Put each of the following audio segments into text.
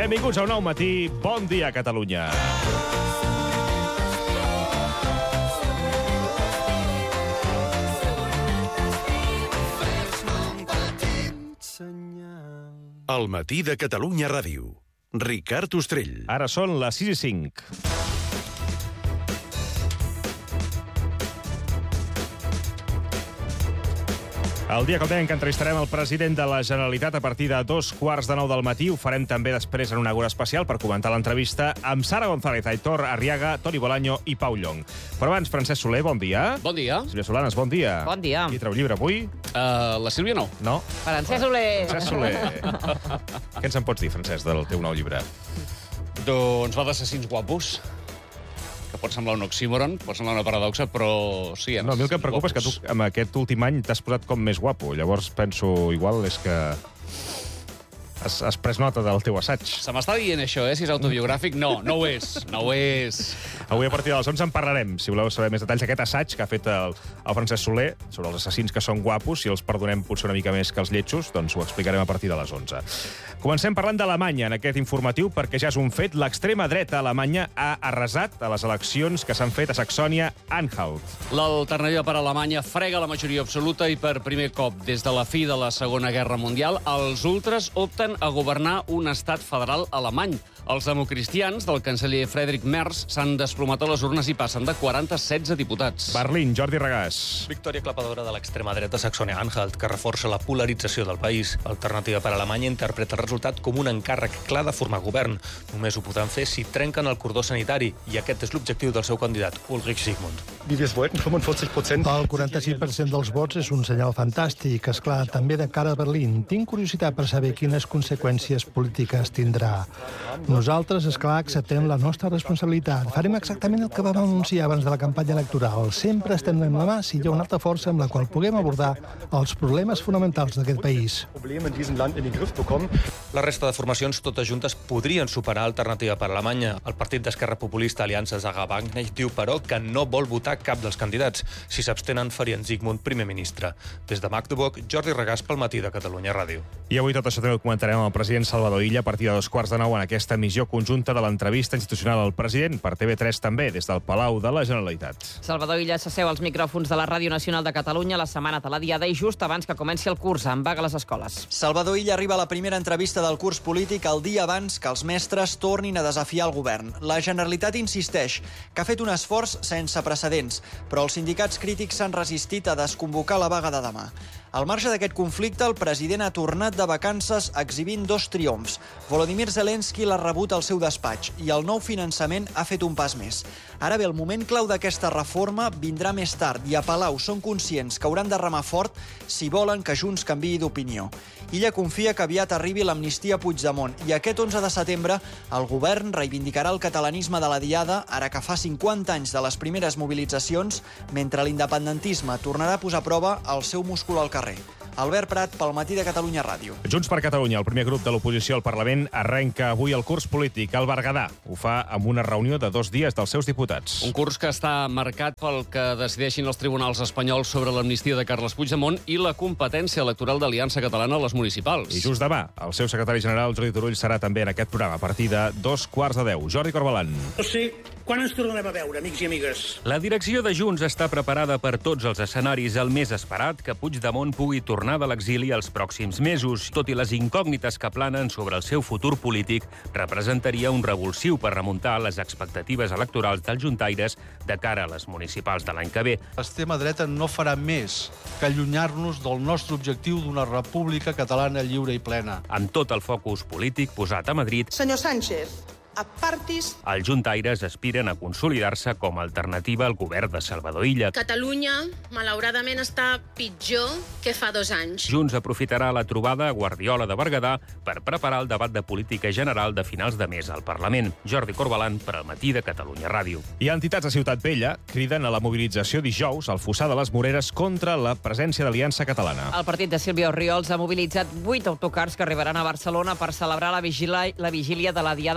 Benvinguts a un nou matí. Bon dia, Catalunya. El matí de Catalunya Ràdio. Ricard Ostrell. Ara són les 6:05. El dia que dèiem que entrevistarem el president de la Generalitat a partir de 2:15 del matí. Ho farem també després en una hora especial per comentar l'entrevista amb Sara González, Aitor Arriaga, Toni Bolaño i Pau Llong. Però abans, Francesc Soler, bon dia. Bon dia. Sílvia Solanes, bon dia. Bon dia. Qui treu llibre avui? La Sílvia no. No? Francesc Soler. Francesc Soler. Què ens en pots dir, Francesc, del teu nou llibre? Doncs va d'assassins guapos, que pot semblar un oxímoron, pot semblar una paradoxa, però sí. No, a mi el que em preocupa és que tu amb aquest últim any t'has posat com més guapo. Llavors penso, igual és que has pres nota del teu assaig. Se m'està dient això, si és autobiogràfic? No, no ho és. No ho és. Avui a partir de les 11 en parlarem, si voleu saber més detalls d'aquest assaig que ha fet el Francesc Soler sobre els assassins que són guapos. Si els perdonem potser una mica més que els lletjos, doncs ho explicarem a partir de les 11. Comencem parlant d'Alemanya en aquest informatiu perquè ja és un fet. L'extrema dreta alemanya ha arrasat a les eleccions que s'han fet a Saxònia-Anhalt. L'alternativa per a Alemanya frega la majoria absoluta i per primer cop des de la fi de la Segona Guerra Mundial els ultres opten a governar un estat federal alemany. Els democristians del canceller Friedrich Merz s'han desplomat a les urnes i passen de 40 a 16 diputats. Berlín, Jordi Regàs. Victòria clapadora de l'extrema dreta Saxònia-Anhalt, que reforça la polarització del país. Alternativa per a Alemanya interpreta el resultat com un encàrrec clar de formar govern. Només ho podran fer si trenquen el cordó sanitari, i aquest és l'objectiu del seu candidat, Ulrich Sigmund. El 46% dels vots és un senyal fantàstic. Esclar, també de cara a Berlín. Tinc curiositat per saber quines conseqüències polítiques tindrà. Nosaltres, esclar, acceptem la nostra responsabilitat. Farem exactament el que vam anunciar abans de la campanya electoral. Sempre estendrem la mà si hi ha una altra força amb la qual puguem abordar els problemes fonamentals d'aquest país. La resta de formacions totes juntes podrien superar Alternativa per Alemanya. El partit d'Esquerra Populista Aliança Zaga-Wagenknecht diu, però, que no vol votar cap dels candidats. Si s'abstenen, farien Sigmund primer ministre. Des de Magdeburg, Jordi Regàs pel matí de Catalunya Ràdio. I avui tot això també ho comentarem amb el president Salvador Illa a partir de 2:15 en aquesta emissió conjunta de l'entrevista institucional al president per TV3 també, des del Palau de la Generalitat. Salvador Illa s'asseu als micròfons de la Ràdio Nacional de Catalunya la setmana de la Diada i just abans que comenci el curs, en vaga a les escoles. Salvador Illa arriba a la primera entrevista del curs polític el dia abans que els mestres tornin a desafiar el govern. La Generalitat insisteix que ha fet un esforç sense precedents, però els sindicats crítics s'han resistit a desconvocar la vaga de demà. Al marge d'aquest conflicte, el president ha tornat de vacances exhibint dos triomfs. Volodymyr Zelensky l'ha rebut al seu despatx i el nou finançament ha fet un pas més. Ara bé, el moment clau d'aquesta reforma vindrà més tard i a Palau són conscients que hauran de remar fort si volen que Junts canviï d'opinió. Illa confia que aviat arribi l'amnistia a Puigdemont i aquest 11 de setembre el govern reivindicarà el catalanisme de la Diada ara que fa 50 anys de les primeres mobilitzacions, mentre l'independentisme tornarà a posar a prova el seu múscul al carrer. Albert Prat, pel matí de Catalunya Ràdio. Junts per Catalunya, el primer grup de l'oposició al Parlament, arrenca avui el curs polític al Berguedà. Ho fa amb una reunió de 2 dies dels seus diputats. Un curs que està marcat pel que decideixin els tribunals espanyols sobre l'amnistia de Carles Puigdemont i la competència electoral d'Aliança Catalana a les municipals. I just demà, el seu secretari general, Jordi Turull, serà també en aquest programa a partir de 2:15. Jordi Corbalan. No sé quan ens tornarem a veure, amics i amigues. La direcció de Junts està preparada per tots els escenaris. El més esperat, que Puigdemont pugui tornar de l'exili els pròxims mesos. Tot i les incògnites que planen sobre el seu futur polític, representaria un revulsiu per remuntar les expectatives electorals dels juntaires de cara a les municipals de l'any que ve. L'extrema dreta no farà més que allunyar-nos del nostre objectiu d'una república catalana lliure i plena. Amb tot el focus polític posat a Madrid, Senyor Sánchez, apartis. Els juntaires aspiren a consolidar-se com a alternativa al govern de Salvador Illa. Catalunya, malauradament, està pitjor que fa 2 anys. Junts aprofitarà la trobada a Guardiola de Berguedà per preparar el debat de política general de finals de mes al Parlament. Jordi Corbalan, per al matí de Catalunya Ràdio. I entitats de Ciutat Vella criden a la mobilització dijous al Fossar de les Moreres contra la presència d'Aliança Catalana. El partit de Sílvia Orriols ha mobilitzat 8 autocars que arribaran a Barcelona per celebrar la vigília de la Diada de l'11 de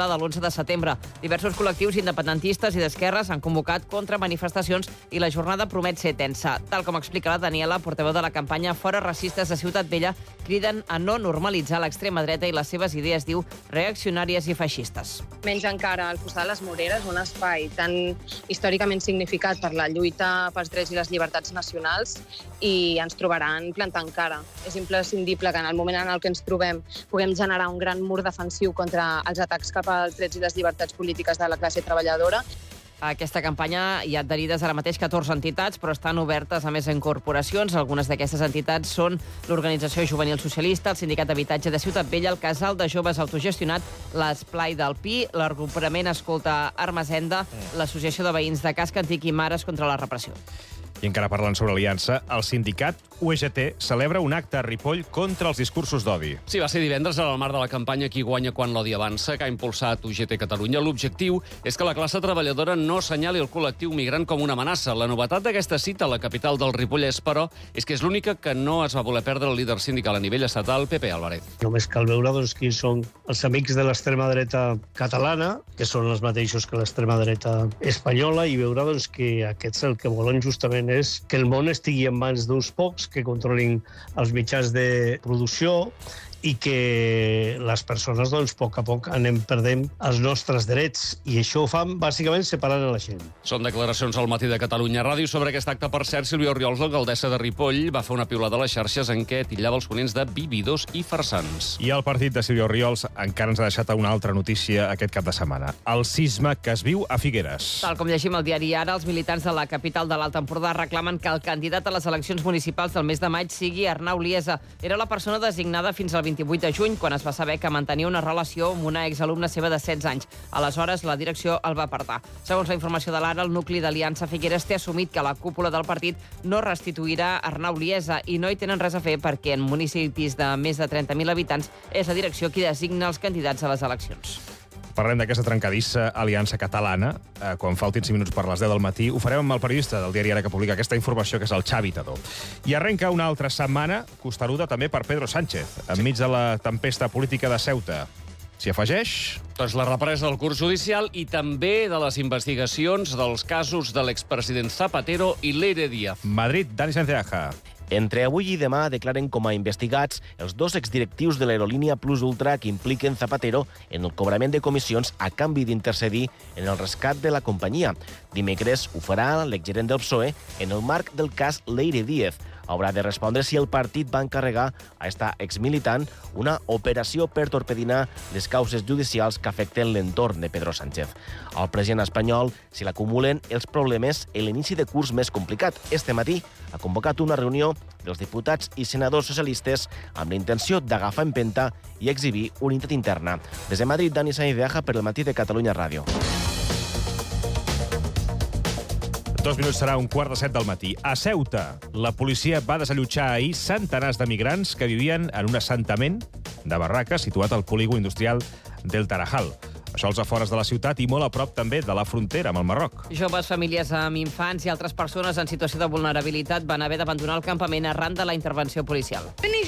de setembre. Diversos col·lectius independentistes i d'esquerres han convocat contra manifestacions i la jornada promet ser tensa. Tal com explica la Daniela, portaveu de la campanya Fora Racistes de Ciutat Vella, criden a no normalitzar l'extrema dreta i les seves idees, diu, reaccionàries i feixistes. Menys encara, al costat de les Moreres, un espai tan històricament significat per la lluita pels drets i les llibertats nacionals, i ens trobaran plantant cara. És imprescindible que en el moment en el que ens trobem puguem generar un gran mur defensiu contra els atacs cap als drets i les llibertats polítiques de la classe treballadora. A aquesta campanya hi ha adherides ara mateix 14 entitats, però estan obertes a més incorporacions. Algunes d'aquestes entitats són l'Organització Juvenil Socialista, el Sindicat d'Habitatge de Ciutat Vella, el Casal de Joves Autogestionat, l'Esplai del Pi, l'Agrupament Escolta Armesenda, l'Associació de Veïns de Casc Antic i Mares contra la Repressió. I encara parlant sobre aliança, el sindicat UGT celebra un acte a Ripoll contra els discursos d'odi. Sí, va ser divendres en el marc de la campanya Qui guanya quan l'odi avança, que ha impulsat UGT Catalunya. L'objectiu és que la classe treballadora no assenyali el col·lectiu migrant com una amenaça. La novetat d'aquesta cita a la capital del Ripollès, però, és que és l'única que no es va voler perdre el líder sindical a nivell estatal, Pepe Álvarez. Només cal veure qui són els amics de l'extrema dreta catalana, que són els mateixos que l'extrema dreta espanyola, i veure que aquests el que volen justament és que el món estigui en mans d'uns pocs que controlin els mitjans de producció i que les persones, a poc a poc, anem perdent els nostres drets. I això ho fan, bàsicament, separant la gent. Són declaracions al Matí de Catalunya Ràdio sobre aquest acte. Per cert, Sílvia Oriols, l'alcaldessa de Ripoll, va fer una piulada a les xarxes en què titllava els ponents de vividors i farsans. I el partit de Sílvia Oriols encara ens ha deixat una altra notícia aquest cap de setmana. El sisme que es viu a Figueres. Tal com llegim al diari Ara, els militants de la capital de l'Alt Empordà reclamen que el candidat a les eleccions municipals del mes de maig sigui Arnau Liesa. Era la persona designada fins al 28 de juny, quan es va saber que mantenia una relació amb una exalumna seva de 16 anys. Aleshores, la direcció el va apartar. Segons la informació de l'Ara, el nucli d'Aliança Figueres té assumit que la cúpula del partit no restituirà Arnau Liesa i no hi tenen res a fer perquè en municipis de més de 30.000 habitants és la direcció qui designa els candidats a les eleccions. Parlem d'aquesta trencadissa aliança catalana. Quan faltin 5 minuts per les 10 del matí, ho farem amb el periodista del diari Ara que publica aquesta informació, que és el Xavi Tadó. I arrenca una altra setmana costeruda també per Pedro Sánchez, enmig de la tempesta política de Ceuta. S'hi afegeix? Doncs la represa del curs judicial i també de les investigacions dels casos de l'expresident Zapatero i Leire Díaz. Madrid, Dani Sanceaja. Entre avui i demà declaren com a investigats els 2 exdirectius de l'aerolínia Plus Ultra que impliquen Zapatero en el cobrament de comissions a canvi d'intercedir en el rescat de la companyia. Dimecres ho farà l'exgerent del PSOE en el marc del cas Leire Díaz. Haurà de respondre si el partit va encarregar a esta exmilitant una operació per torpedinar les causes judicials que afecten l'entorn de Pedro Sánchez. Al president espanyol se l'acumulen els problemes en l'inici de curs més complicat. Este matí ha convocat una reunió dels diputats i senadors socialistes amb la intenció d'agafar empenta i exhibir unitat interna. Des de Madrid, Dani Sanceaja per el Matí de Catalunya Ràdio. 2 minuts serà 6:45 del matí. A Ceuta, la policia va desallotjar ahir centenars de migrants que vivien en un assentament de barraques situat al polígon industrial del Tarajal. Això als afores de la ciutat i molt a prop també de la frontera amb el Marroc. Joves, famílies amb infants i altres persones en situació de vulnerabilitat van haver d'abandonar el campament arran de la intervenció policial.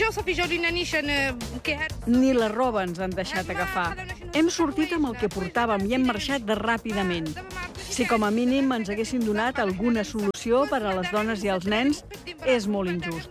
Ni la roba ens han deixat agafar. Hem sortit amb el que portàvem i hem marxat de ràpidament. Si com a mínim ens haguessin donat alguna solució per a les dones i els nens, és molt injust.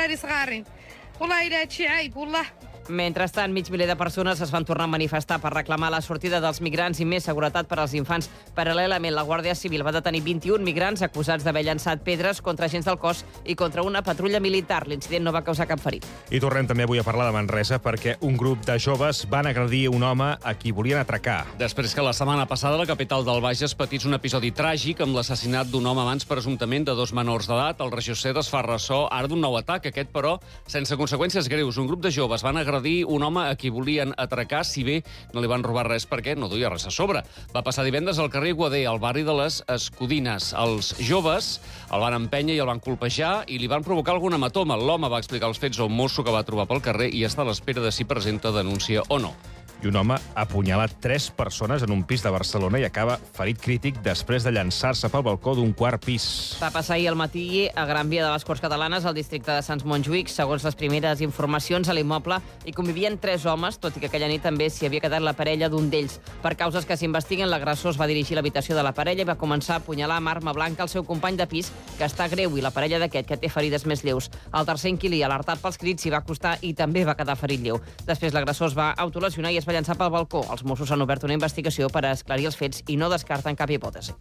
Mentrestant, mig miler de persones es van tornar a manifestar per reclamar la sortida dels migrants i més seguretat per als infants. Paral·lelament, la Guàrdia Civil va detenir 21 migrants acusats d'haver llançat pedres contra agents del cos i contra una patrulla militar. L'incident no va causar cap ferit. I tornem també avui a parlar de Manresa perquè un grup de joves van agredir un home a qui volien atracar. Després que la setmana passada la capital del Bages patís un episodi tràgic amb l'assassinat d'un home abans presumptament de 2 menors d'edat, el regidor es fa ressò ara d'un nou atac, aquest però sense conseqüències greus. Un grup de joves van agredir un home a qui volien atracar, si bé no li van robar res perquè no duia res a sobre. Va passar divendres al carrer Guader, al barri de les Escudines. Els joves el van empènyer i el van colpejar i li van provocar algun hematoma. L'home va explicar els fets a un mosso que va trobar pel carrer i està a l'espera de si presenta denúncia o no. I un home ha apunyalat 3 persones en un pis de Barcelona i acaba ferit crític després de llançar-se pel balcó d'un quart pis. Va passar ahir al matí a Gran Via de les Corts Catalanes, al districte de Sants Montjuïc. Segons les primeres informacions, a l'immoble hi convivien 3 homes, tot i que aquella nit també s'hi havia quedat la parella d'un d'ells. Per causes que s'investiguen, l'agressor es va dirigir a l'habitació de la parella i va començar a apunyalar amb arma blanca el seu company de pis, que està greu, i la parella d'aquest, que té ferides més lleus. El tercer inquilí, alertat pels crits, s'hi va acostar i també va quedar ferit lleu. Després l'agressor es va autolesionar i es va llançar pel balcó. Els Mossos han obert una investigació per a esclarir els fets i no descarten cap hipòtesi.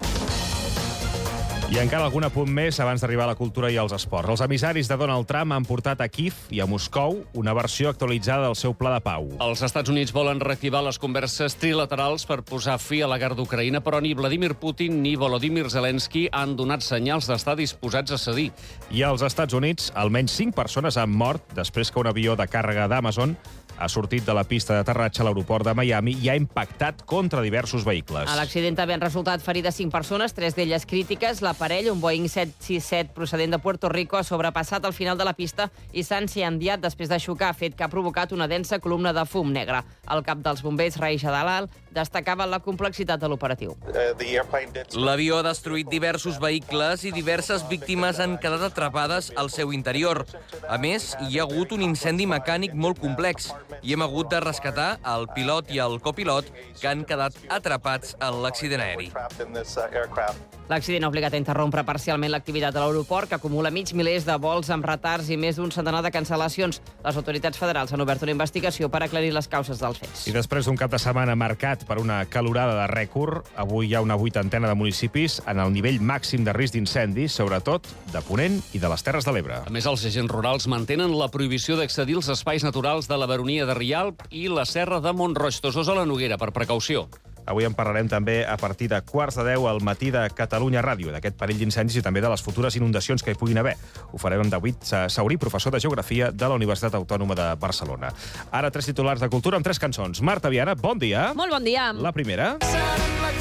I encara algun apunt més abans d'arribar a la cultura i als esports. Els emissaris de Donald Trump han portat a Kíev i a Moscou una versió actualitzada del seu pla de pau. Els Estats Units volen reactivar les converses trilaterals per posar fi a la guerra d'Ucraïna, però ni Vladimir Putin ni Volodymyr Zelensky han donat senyals d'estar disposats a cedir. I als Estats Units, almenys 5 persones han mort després que un avió de càrrega d'Amazon ha sortit de la pista d'aterratge a l'aeroport de Miami i ha impactat contra diversos vehicles. A l'accident també han resultat ferides 5 persones, 3 d'elles crítiques. L'aparell, un Boeing 767 procedent de Puerto Rico, ha sobrepassat al final de la pista i s'ha enciandiat després de xocar, fet que ha provocat una densa columna de fum negre. El cap dels bombers, Ray Jadalal, destacava la complexitat de l'operatiu. L'avió ha destruït diversos vehicles i diverses víctimes han quedat atrapades al seu interior. A més, hi ha hagut un incendi mecànic molt complex i hem hagut de rescatar el pilot i el copilot que han quedat atrapats en l'accident aeri. L'accident ha obligat a interrompre parcialment l'activitat de l'aeroport, que acumula mig milers de vols amb retards i més d'un centenar de cancel·lacions. Les autoritats federals han obert una investigació per aclarir les causes dels fets. I després d'un cap de setmana marcat per una calorada de rècord, avui hi ha una 80ena de municipis en el nivell màxim de risc d'incendis, sobretot de Ponent i de les Terres de l'Ebre. A més, els agents rurals mantenen la prohibició d'accedir als espais naturals de la Baronia de Rialp i la Serra de Mont-roig, Tosós a la Noguera, per precaució. Avui en parlarem també a partir de 9:15 al matí de Catalunya Ràdio, d'aquest perill d'incendis i també de les futures inundacions que hi puguin haver. Ho farem amb David Saurí, professor de Geografia de la Universitat Autònoma de Barcelona. Ara 3 titulars de cultura amb 3 cançons. Marta Viana, bon dia. Molt bon dia. La primera.